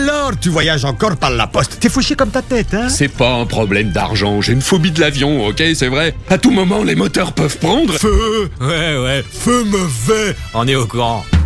Alors, tu voyages encore par la poste. T'es fouché comme ta tête, hein? C'est pas un problème d'argent, j'ai une phobie de l'avion, ok, c'est vrai. À tout moment, les moteurs peuvent prendre. Feu! Ouais, feu mauvais! On est au courant.